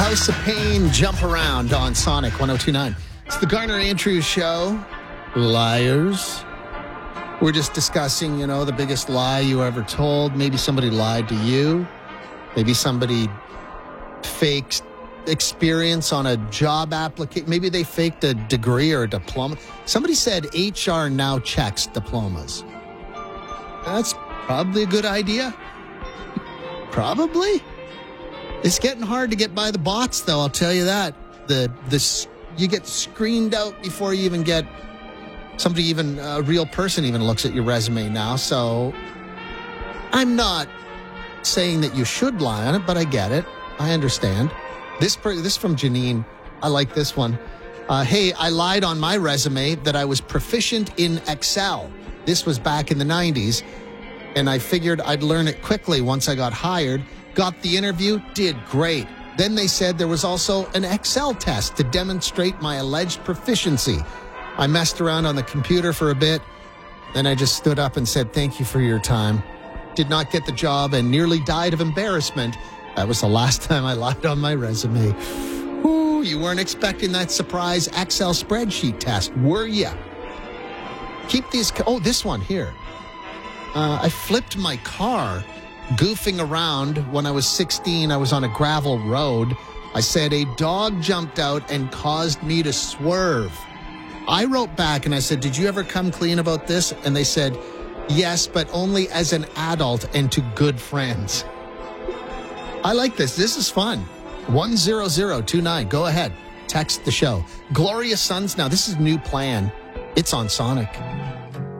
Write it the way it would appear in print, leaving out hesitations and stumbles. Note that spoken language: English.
House of Pain, Jump Around on Sonic 102.9. It's the Garner Andrews Show. Liars. We're just discussing, the biggest lie you ever told. Maybe somebody lied to you. Maybe somebody faked experience on a job application. Maybe they faked a degree or a diploma. Somebody said HR now checks diplomas. That's probably a good idea. Probably. It's getting hard to get by the bots, though, I'll tell you that. You get screened out before you even get somebody, even a real person even looks at your resume now. So I'm not saying that you should lie on it, but I get it. I understand. This from Janine. I like this one. Hey, I lied on my resume that I was proficient in Excel. This was back in the 90s, and I figured I'd learn it quickly once I got hired. Got the interview, did great. Then they said there was also an Excel test to demonstrate my alleged proficiency. I messed around on the computer for a bit. Then I just stood up and said, thank you for your time. Did not get the job and nearly died of embarrassment. That was the last time I lied on my resume. Ooh, you weren't expecting that surprise Excel spreadsheet test, were you? Keep these... Oh, this one here. I flipped my car goofing around when I was 16. I was on a gravel road. I said a dog jumped out and caused me to swerve. I wrote back and I said, did you ever come clean about this? And they said, yes, but only as an adult and to good friends. I like this. This is fun. 10029. Go ahead. Text the show. Glorious Sons now. This is new plan. It's on Sonic.